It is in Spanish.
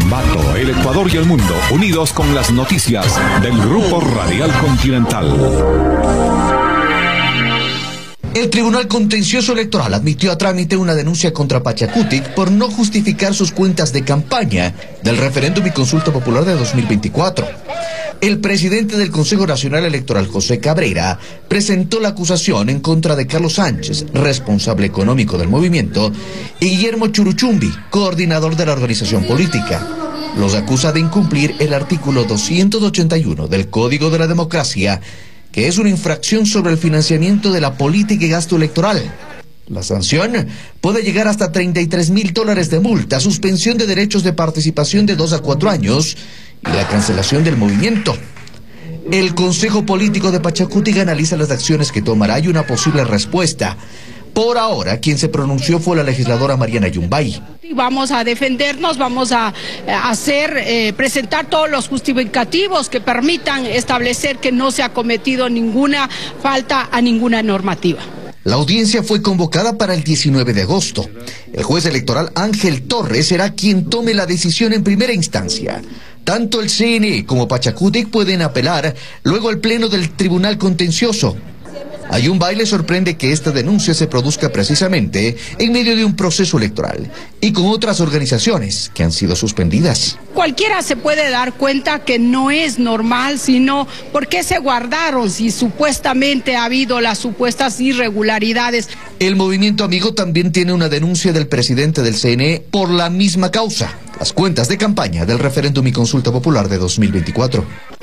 Ambato, el Ecuador y el mundo, unidos con las noticias del Grupo Radial Continental. El Tribunal Contencioso Electoral admitió a trámite una denuncia contra Pachacutic por no justificar sus cuentas de campaña del referéndum y consulta popular de 2024. El presidente del Consejo Nacional Electoral, José Cabrera, presentó la acusación en contra de Carlos Sánchez, responsable económico del movimiento, y Guillermo Churuchumbi, coordinador de la organización política. Los acusa de incumplir el artículo 281 del Código de la Democracia, que es una infracción sobre el financiamiento de la política y gasto electoral. La sanción puede llegar hasta $33,000 de multa, suspensión de derechos de participación de 2 a 4 años y la cancelación del movimiento. El Consejo Político de Pachacutic analiza las acciones que tomará y una posible respuesta. Por ahora, quien se pronunció fue la legisladora Mariana Yumbay. Vamos a defendernos, vamos a presentar todos los justificativos que permitan establecer que no se ha cometido ninguna falta a ninguna normativa. La audiencia fue convocada para el 19 de agosto. El juez electoral Ángel Torres será quien tome la decisión en primera instancia. Tanto el CNE como Pachacutic pueden apelar luego al pleno del Tribunal Contencioso. A Yumbay le sorprende que esta denuncia se produzca precisamente en medio de un proceso electoral y con otras organizaciones que han sido suspendidas. Cualquiera se puede dar cuenta que no es normal, sino por qué se guardaron si supuestamente ha habido las supuestas irregularidades. El Movimiento Amigo también tiene una denuncia del presidente del CNE por la misma causa, las cuentas de campaña del referéndum y consulta popular de 2024.